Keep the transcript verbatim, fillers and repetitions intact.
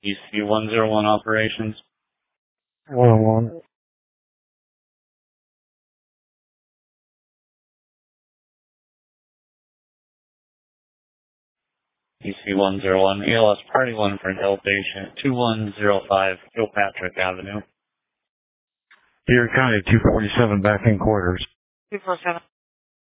E C one zero one operations. one oh one. E C one zero one, E L S Party one for Hill Patient two one zero five Kilpatrick Avenue. Deer County two forty-seven back in quarters. two four seven.